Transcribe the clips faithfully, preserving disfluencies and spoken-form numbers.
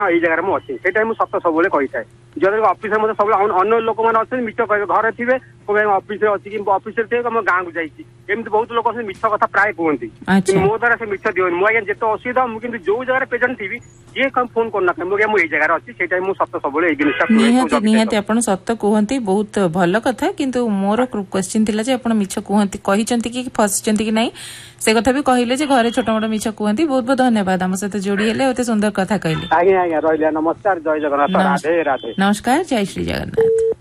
ये जगह में अच्छी से सत सब कही थाए जब ऑफिस में सब अन्य लोक मैंने अच्छे मिछ कहे घर थे ऑफिस अच्छी ऑफिस थे गाँव को जाइए एमती बहुत लोग मिछ कथा प्राय कहते मो द्वारा से मिछ दिवनी मुझे जिते असुविधा मुझे जो जगह प्रेजेंट थी ये फोन करना मुझे जगह अच्छी से सत सब निहाती आप सत कहते बहुत भल कथा किंतु मोर क्वेश्चन थिला जे आपण मिछ कहते कहिसंती कि फसिचंती कि नहीं से कथा भी कहले जे घरे छोट मोट मिछ कहते बहुत बहुत धन्यवाद आम सहित जोड़ी हेले एते सुंदर कथा कहले आज्ञा आज्ञा रहिला नमस्कार जय जगन्नाथ राधे राधे नमस्कार जय श्री जगन्नाथ।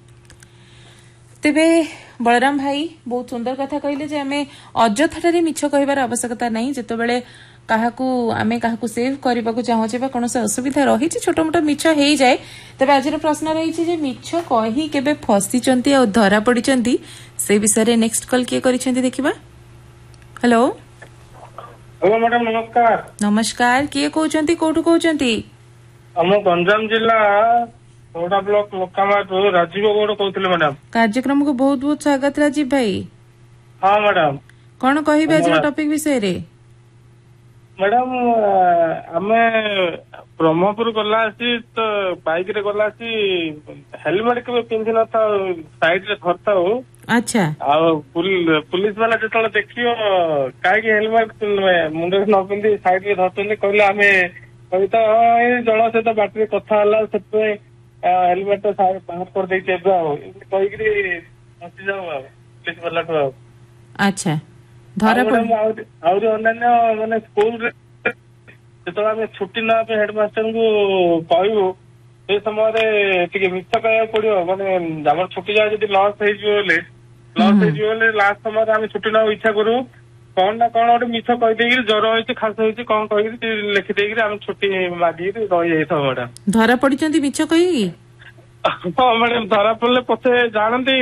तेबे बलराम भाई बहुत सुंदर कथा कहले जे आमे अजथारे मिछ कहिबार आवश्यकता नहीं जेतो बेले काहाकू आमे काहाकू सेव करबा को चाहो जेबा कोनोसे असुविधा रही छि छोट मोट मिछ हेई जाय तबे आजर प्रश्न रही छि जे मिछ कहि केबे फसी चंती आ धरा पड़ी चंती से विषय रे नेक्स्ट कॉल के करि चंती देखिबा। हेलो हेलो मैडम नमस्कार। नमस्कार किए कहउचंती कोठु कहउचंती हम गंजाम जिला थोड़ा ब्लॉक लोकामाट राजीव गौड़ कहते मैडम। कार्यक्रम को बहुत बहुत स्वागत राजीव भाई। हाँ मैडम कौन कहिबे आज टॉपिक विषय रे मैडम आमे ब्रह्मपुर गला तो बाइक रे गला हेलमेट के पिंधि न था साइड रे धरता हो। अच्छा पुलिस वाला जो देखियो कहीं हेलमेट मुंड न पिंधि साइड रे धरते कहले आमे कही तो जन सहित बाटर कथा से हेलमेट तो बाहर कर दे कही फसी जाऊ पुलिस वाला। अच्छा धरा आहरी अन्य माने स्कूल जो छुट्टी ना हेडमास्टर को कहू से समय मिछ कह पड़ो माने छुट्टी जाए जब लस हो लस हो लास्ट समय आम छुट्टी ना इच्छा करूँ कौन ना कौन गोटे मिछ कहीदे ज्वर हो खास हो कौन कही लिखिदे आम छुट्टी मागिक रही जाता मैडम। धरा पड़ी मिछ कही हाँ मैडम धरा पड़े पचे जानती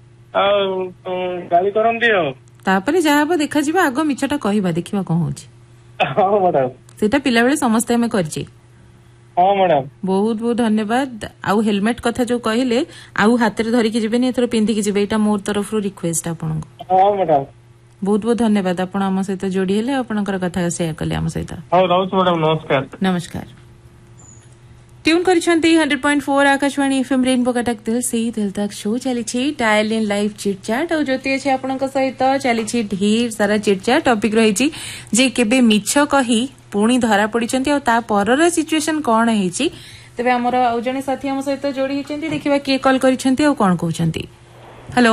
गाली करती आ तापरे जहाँ देखा जीवा आग मिछटा कहवा देखा कौन होची। हाँ मैडम सेटा पिला बेले समस्ते हमें करछे। हाँ मैडम बहुत बहुत धन्यवाद। आउ हेलमेट कथा जो कहले आउ हाथ रे धरिकी जिबेनी एथरो पिंधिकी जिबे एटा मोर तरफ रु रिक्वेस्ट आपन को। हाँ मैडम बहुत बहुत धन्यवाद आपण हम सहित जोड़ी हेले आपनकर कथा शेयर कले हम सहित। हां राउत मैडम नमस्कार नमस्कार। Tune करिसंती hundred point four Akashvani FM rainbow Cuttack दिल से दिल तक शो चली dial in live chit chat और ज्योति अच्छे आपण सहित चली ढेर सारा चिट चैट टॉपिक रही जे केबे मिछ कही पुणी धरा पड़ी आ पर सिचुएशन कौन है तेज आमर आउ जने साथी आम सहित जोड़ी होती देखा किए कॉल करिसेंती आ कौन कहउचंती। हेलो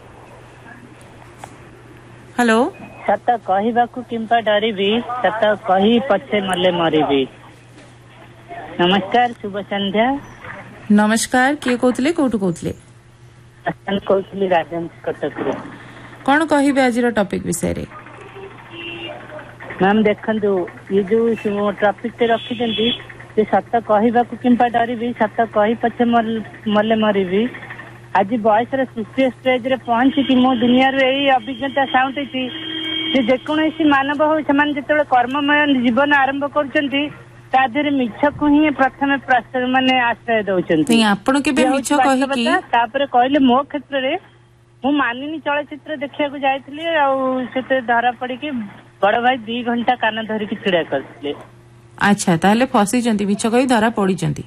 हेलो सत कहबाकू किंपा डरिबी सत कही पछे मले मरिबी। नमस्कार शुभ संध्या। नमस्कार किए कहतले कोठु कहतले असन कहतली राजन कटक रे कौन कहिबे आज टॉपिक विषय रे मैम देखंतु ये जो टॉपिक ते रखी जंती जे सत कहबाकू किंपा डरिबी सत कही पछे मले मरिबी आज बयस रे तृतीय स्टेज रे पहुंची कि मो दुनिया रे एई अभिज्ञता साउंटी थी जे जेकोसी मानव हो समान जेतेबे कर्ममय जीवन आरंभ करचंती ताधरे मिछ को ही प्रथम माने आश्रय दउचंती। आपण के बे मिछ कहि कि तापरे कहले मो क्षेत्र रे मु मानिनी चलचित्र देखिया को जायतिली आ सेते धरा पड़ी कि बड़ भाई दो घंटा कान धरि कि छिड़ा करथिले। अच्छा ताले फसी जंती मिछ कहि धरा पड़ी जंती।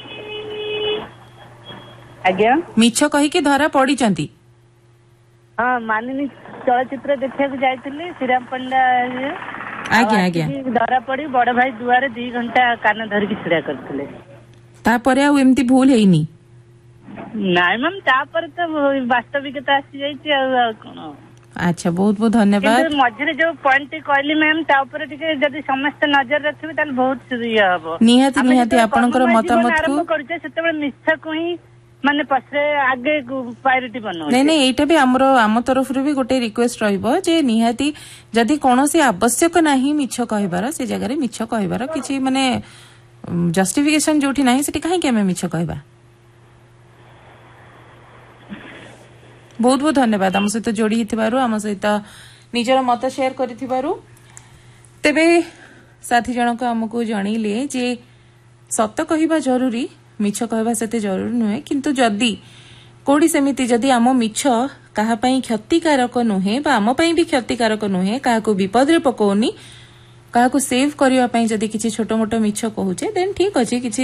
आज्ञा मिछ कहि कि धरा पड़ी जंती। हां मानिनी चलचित्र देखिया को जायतिली श्रीराम पंडा आज्ञा आज्ञा धरा पड़ी बड़ भाई दुआरे दी घंटा कान धरिकी छिड़ा करथिले तापरे आ एमती भूल हेइनी नाइ मैम तापर तो वास्तविकता आसी जाइछि आ कोन। अच्छा बहुत बहुत धन्यवाद। मझरे जो पॉइंट कहली मैम तापर टिके जदी समस्त नजर रखिबे ताल बहुत सुरिया हबो निहाती निहाती आपनकर मतामत को करछे सेतेबे मिछ को ही माने पछरे आगे प्रायोरिटी बनो नहीं नहीं एटा भी हमरो आम तरफ रे भी गोटे रिक्वेस्ट रहइबो जे निहाती जदी कोनोसी आवश्यक नाही मिछ कहबार से जगह रे मिछ कहबार किछि माने जस्टिफिकेशन जोठी नाही सेठी काहे के हमें मिछ कहबा। बहुत बहुत धन्यवाद आम सहित जोड़ी हिथिबारु आम सहित निजर मत शेयर करिथिबारु। तेबे साथी जनक हमकु जणीले जे सत्य कहबा जरूरी मिछ कहबा सेते जरूरी नुहे किंतु जदी कोडी सेमिति जदी आम मिछ काहा पई क्षतिकारक नुहे बा आम पई भी क्षतिकारक नुहे काहा को विपद रे पकोनी କାହାକୁ ସେଭ୍ କରିବା ପାଇଁ ଯଦି କିଛି ଛୋଟ ମୋଟ ମିଛ କହୁଛେ ଦେନ୍ ଠିକ୍ ଅଛି, କିଛି